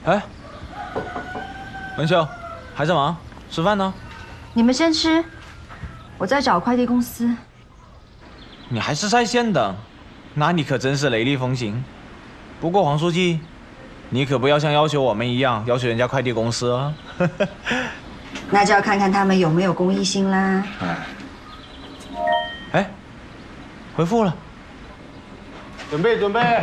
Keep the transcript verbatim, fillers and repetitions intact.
哎，文秀，还在忙？吃饭呢？ 你们先吃，我在找快递公司。 你还是在线等，那你可真是雷厉风行。不过黄书记，你可不要像要求我们一样要求人家快递公司啊。 那就要看看他们有没有公益心啦。 哎，回复了， 准备准备。